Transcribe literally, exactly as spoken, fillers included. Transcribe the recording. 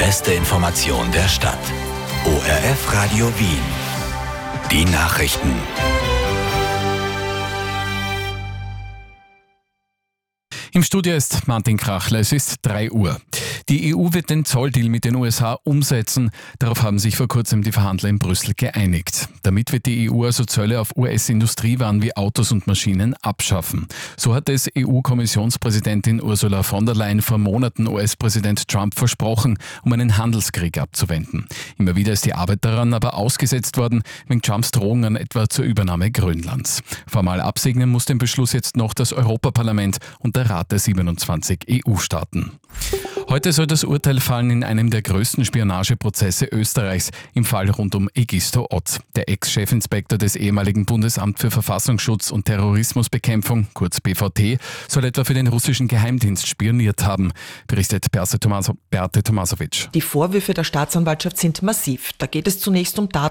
beste Information der Stadt. O R F Radio Wien. Die Nachrichten. Im Studio ist Martin Krachler, es ist drei Uhr. Die E U wird den Zolldeal mit den U S A umsetzen. Darauf haben sich vor kurzem die Verhandler in Brüssel geeinigt. Damit wird die E U also Zölle auf U S-Industriewaren wie Autos und Maschinen abschaffen. So hat es E U-Kommissionspräsidentin Ursula von der Leyen vor Monaten U S-Präsident Trump versprochen, um einen Handelskrieg abzuwenden. Immer wieder ist die Arbeit daran aber ausgesetzt worden, wegen Trumps Drohungen etwa zur Übernahme Grönlands. Formal absegnen muss den Beschluss jetzt noch das Europaparlament und der Rat der siebenundzwanzig E U-Staaten. Heute soll das Urteil fallen in einem der größten Spionageprozesse Österreichs, im Fall rund um Egisto Ott. Der Ex-Chefinspektor des ehemaligen Bundesamt für Verfassungsschutz und Terrorismusbekämpfung, kurz B V T, soll etwa für den russischen Geheimdienst spioniert haben, berichtet Berse Tomaso- Berthe Tomasowitsch. Die Vorwürfe der Staatsanwaltschaft sind massiv. Da geht es zunächst um Daten